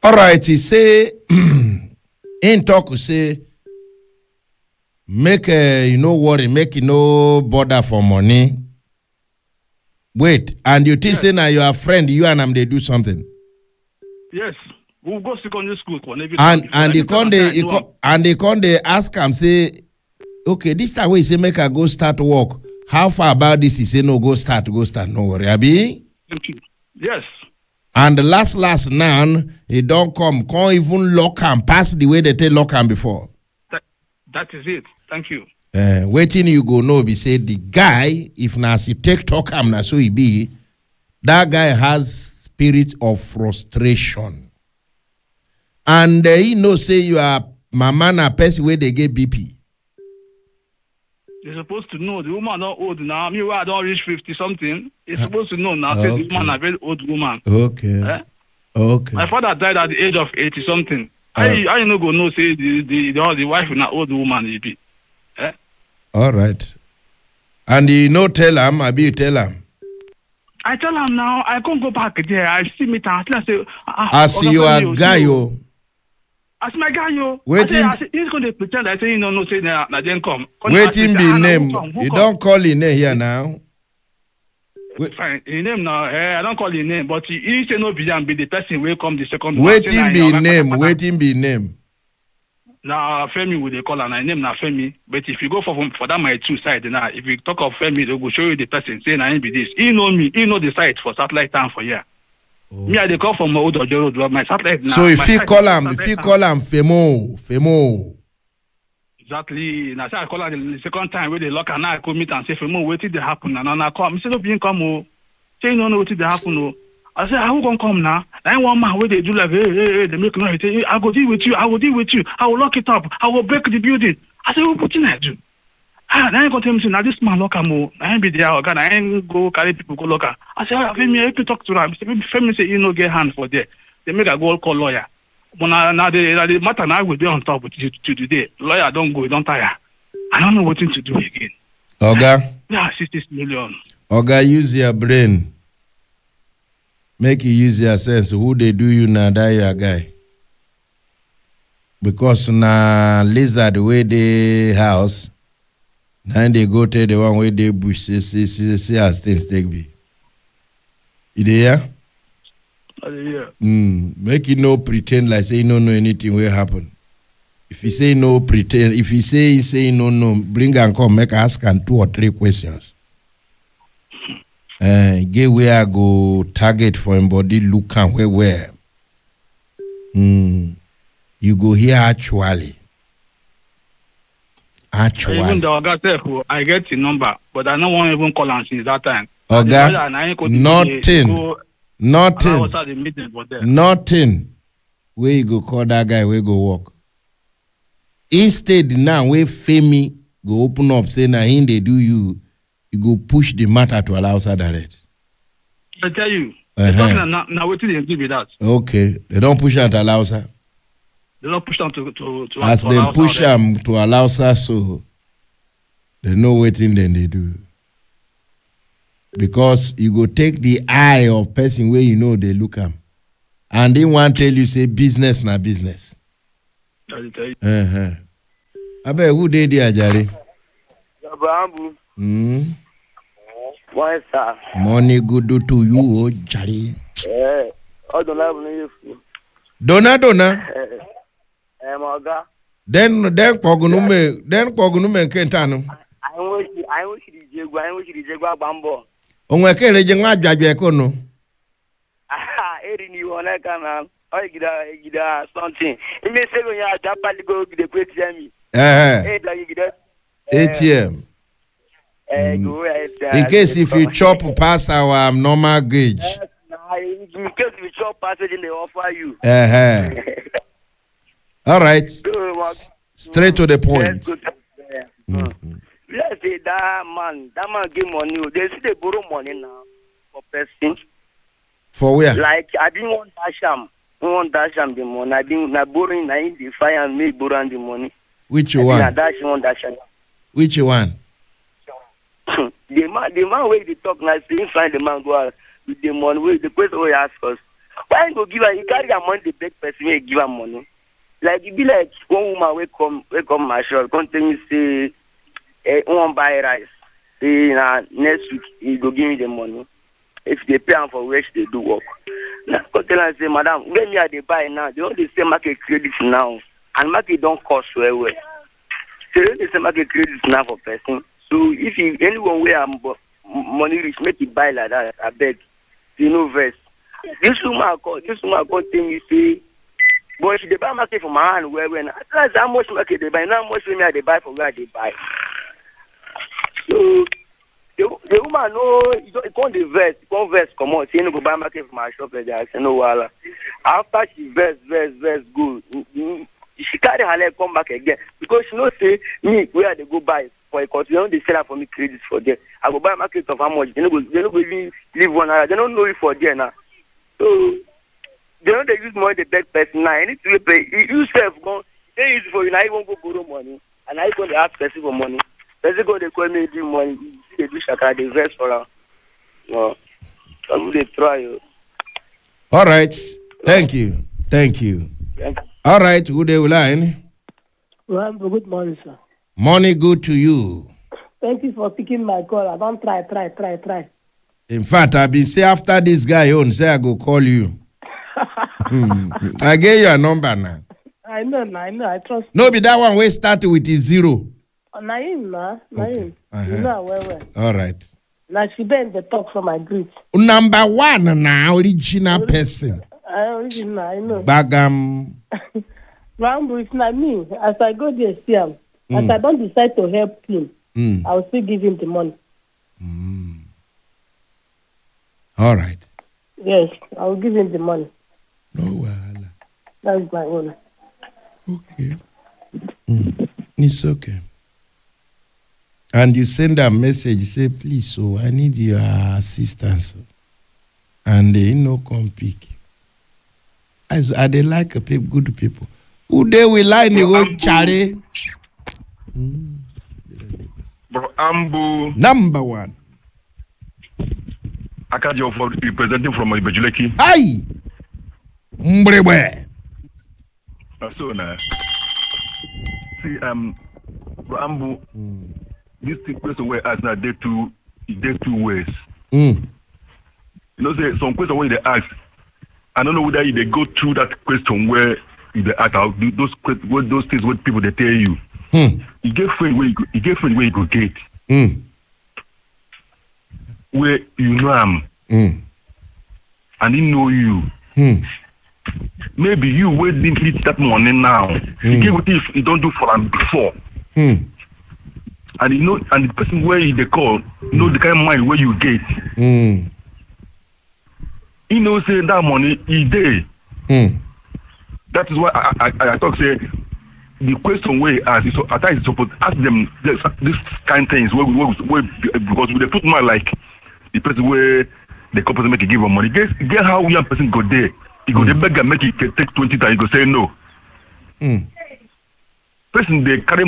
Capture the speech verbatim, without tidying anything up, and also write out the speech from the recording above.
All right, he say, in talk, he say, make, uh, you no worry, make you no bother for money. Wait, and you think yes. say now you are friend, you and them, they do something? Yes. We'll go secondary school. And and they come they, they come, and they come they ask him, say, okay, this time we say make I go start work. How far about this? He say no, go start, go start, no worry, Abi. Thank you. Yes. And the last last now, he don't come, can't even lock him, pass the way they take lock him before. That, that is it. Thank you. Uh, waiting you go know, be say the guy, if now you take talk him, now so he be, that guy has spirit of frustration. And uh, he know say you are mama na person where they get B P. You're supposed to know the woman not old now. Me, I don't reach fifty something. You're supposed to know now. Okay. Say the woman a very old woman. Okay. Eh? Okay. My father died at the age of eighty something. Uh, I I no go know say the the the, the wife is not old woman. He be. Eh? All right. And you no tell him, I be you tell him. I tell him now. I can't go back there. I see me. I say. I see you a guy yo. As my guy, yo. Waiting. I say, he's going to pretend I say, you know, no, say, that I didn't come. Waiting be name. You don't call his name here now. Wait. Fine. His name now, eh, I don't call his name, but he, he say no be and be the person will come the second one. Waiting be name. Waiting be name. Now, Femi will they call and I name now Femi. But if you go for for that my two side now, if you talk of Femi, they will show you the person saying I be this. He know me. He know the site for satellite town for here. Oh. Me, I they call from my old road, my satellite now. So if you call him, if you call him Femo, Femo. Exactly. Now, say I call her the second time where they lock and now I come meet and say, Femo, what did they happen? And I come. I say, no, being come. Oh. Say, no, no, what did they happen? Oh. I say, how gonna come now? I want man where they do like, hey, hey, hey, they make noise. Hey, I will deal with you. I will deal with you. I will lock it up. I will break the building. I say, what you do? Ah, I ain't gonna tell me, now this man lock him. I ain't be there. God, I ain't go carry people go lock her. I say, I me, I have to talk to them. Femi say, you know, get hand for there. They make a go call lawyer. But now, now, the, now the matter now will be on top with you to today. Lawyer don't go, don't tire. I don't know what to do again. Oga. Yeah, sixty million. Oga, use your brain. Make you use your sense. Who they do you now, that your guy. Because now, lizard way they house. Now they go to the one where they bush, see, see, see, see as things take be. You there? Yeah. Mm, make you no pretend like say you don't know anything will happen. If you say no, pretend. If you say you say no, no, bring and come, make ask and two or three questions. Uh, get where I go target for him body look and where where. Mm, you go here actually. Actually. Even the Oga said, I get the number, but I don't want to even call and since that time. Oga, nothing. Nothing. Nothing. Where you go call that guy, where go walk. Instead, now, where Femi go open up, say, now, him they do you, you go push the matter to allow her direct. I tell you. Uh-huh. Now, now, what did they do with that? Okay. They don't push her to allow her. They don't push them to, to, to As to they push them to allow her, so they know what thing then they do. Because you go take the eye of person where you know they look am, and they want tell you say business na business. I tell you. Uh-huh. Abe who dey there, Jare? Abraham. Hmm. Why sir? Money good to you, oh Jare. Eh, I don't have any. Dona dona. Eh, Oga. Then then kogunu me then kogunu me kentano. I wish I wish the jegwa I wish the jegwa bambo. Onwe kele je nwa jajwe ko no. Ah, eri ni wona kana. O gida gida something. E me say go ya japa go gide ko T M. Eh. Eh, like gida A T M. Eh, go in case if you chop past our um, normal gauge. In case you chop passage they offer you. Uh-huh. All right. Straight to the point. Mm-hmm. Let's say that man, that man give money. They see they borrow money now for person. For where? Like I didn't want dash am. I want dash am the money. I didn't na borrowing na in the fire and make borrow the money. Which I one? Na dash one dash am. Which one? the man, the man where they talk now, say find the man go out with the money. Where the person who ask us, Why you go give her? You carry her money, the beg person wey give her money. Like it be like one woman wey come wey come my shop, come tell me say, eh, won't buy rice. Say na next week you go give me the money. If they pay am for where they do work. Now come tell her say, madam, when me are they buy now, they only say market credit now, and market don't cost well well. So they say market credit now for person. So if you anyone where I'm money rich, make it buy like that. I beg, you know verse. This woman call, this woman call tell me say, boy, she they buy market for my hand where when that's how much market they buy, now how much me they buy for where they buy. So the, the woman know it can't the verse, it can't verse come on, she ain't go buy market for my shop like that. I say no wala. After she verse, verse, verse go, she carry her leg come back again because she know say me where they go buy for a country, they don't they sell her for me credit for there. I go buy market of how much, they don't go, they don't go even leave one hour, they don't know it for there now. So they don't they use money the beg person now. Anything you pay, you self go, they use for you now. You won't go borrow money, and I go to ask person for money. Person go they call me do money. They do shaka, they vex for her. No, so they try you. All right, thank you, thank you. Thank you. All right, good day, line. Well, good morning, sir. Morning, good to you. Thank you for picking my call. I don't try, try, try, try. In fact, I've been say after this guy on, say I go call you. hmm. I gave you a number now. I know, I know, I trust. No, be that one we started with is zero. Oh, Naim, nah, Naim. Uh-huh. You know, well, well. All right. Now she been the talk from my group. Number one now, original person. I original, I know. Bagam. Rambo, it's not me. As I go there, see him. Mm. As I don't decide to help him, Mm. I will still give him the money. Mm. All right. Yes, I will give him the money. No wahala. That's my own. Okay. Mm. It's okay. And you send a message, say, please, so I need your assistance. And they no come pick. As are they like a people, good people. Who they will lie in the old chare? Bro, Ambu. Number one. Akajo representing from Ibejuleki. Hi! Mbrebe. So now, see, um, bro, Ambu, mm. this question where ask now, there two, there two ways. Mm. You know, say some question where they ask, I don't know whether they go through that question where they ask out those what those things what people they tell you. Mm. You get friend where you go, you get friend where you go get. Mm. Where you know him, mm. and he know you. Mm. Maybe you will didn't need that money now. Mm. You get what if you don't do for him before. Mm. And you know, and the person where they call, you know the kind of mind where you get. Mm. You know, say that money is there. Mm. That is why I I, I, I talk say the question where you ask is so I think it's supposed to ask them this, this kind of things where, where, where because they put more like the person where the couple make you give them money. Guess get how young person go there. You go mm. the beggar make you take twenty times. You go say no. Mm. Person they carry